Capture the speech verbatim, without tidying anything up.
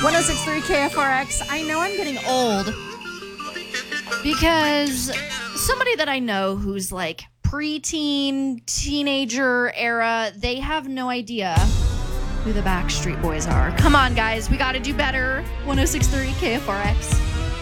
one oh six point three K F R X. I know I'm getting old because somebody that I know who's like preteen, teenager era, they have no idea who the Backstreet Boys are. Come on, guys. We got to do better. one oh six point three K F R X.